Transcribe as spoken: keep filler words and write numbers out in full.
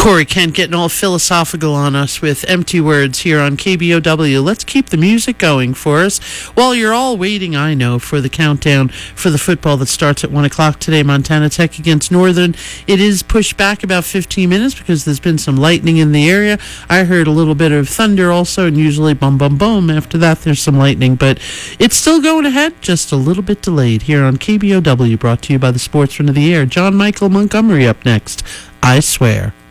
Corey Kent getting all philosophical on us with empty words here on K B O W. Let's keep the music going for us. While you're all waiting, I know, for the countdown for the football that starts at one o'clock today, Montana Tech against Northern. It is pushed back about fifteen minutes because there's been some lightning in the area. I heard a little bit of thunder also, and usually bum bum bum. After that, there's some lightning, but it's still going ahead, just a little bit delayed here on K B O W, brought to you by the Sportsman of the Air. John Michael Montgomery up next. I swear.